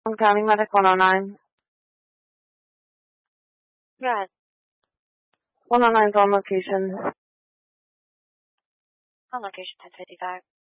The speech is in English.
County Medic 109. Good. 109's on location. On location 1055.